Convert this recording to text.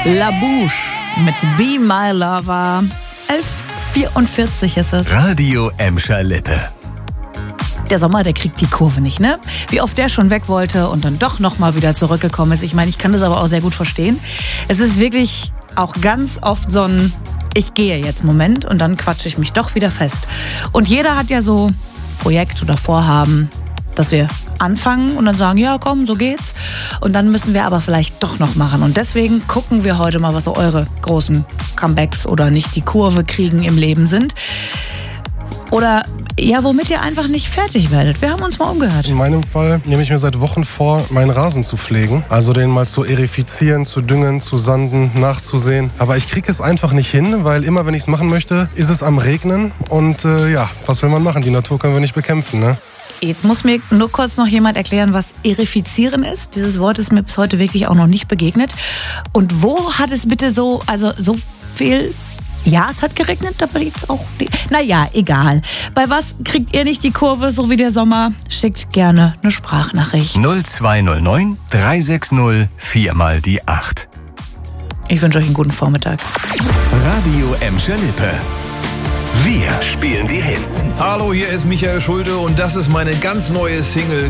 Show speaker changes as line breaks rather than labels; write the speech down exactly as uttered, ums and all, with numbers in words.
La Bouche mit Be My Lover. elf vierundvierzig ist es.
Radio Emscher Lippe.
Der Sommer, der kriegt die Kurve nicht, ne? Wie oft der schon weg wollte und dann doch nochmal wieder zurückgekommen ist. Ich meine, ich kann das aber auch sehr gut verstehen. Es ist wirklich auch ganz oft so ein Ich gehe jetzt Moment und dann quatsche ich mich doch wieder fest. Und jeder hat ja so Projekt oder Vorhaben, dass wir anfangen und dann sagen, ja komm, so geht's. Und dann müssen wir aber vielleicht doch noch machen. Und deswegen gucken wir heute mal, was so eure großen Comebacks oder nicht die Kurve kriegen im Leben sind. Oder ja, womit ihr einfach nicht fertig werdet. Wir haben uns mal umgehört.
In meinem Fall nehme ich mir seit Wochen vor, meinen Rasen zu pflegen. Also den mal zu erifizieren, zu düngen, zu sanden, nachzusehen. Aber ich kriege es einfach nicht hin, weil immer, wenn ich es machen möchte, ist es am Regnen. Und äh, ja, was will man machen? Die Natur können wir nicht bekämpfen, ne?
Jetzt muss mir nur kurz noch jemand erklären, was erifizieren ist. Dieses Wort ist mir bis heute wirklich auch noch nicht begegnet. Und wo hat es bitte so, also so viel... Ja, es hat geregnet, aber jetzt auch nicht. Naja, egal. Bei was kriegt ihr nicht die Kurve, so wie der Sommer? Schickt gerne eine Sprachnachricht.
null zwei null neun drei sechs null vier mal die acht.
Ich wünsche euch einen guten Vormittag.
Radio Emscher Lippe. Wir spielen die Hits.
Hallo, hier ist Michael Schulte und das ist meine ganz neue Single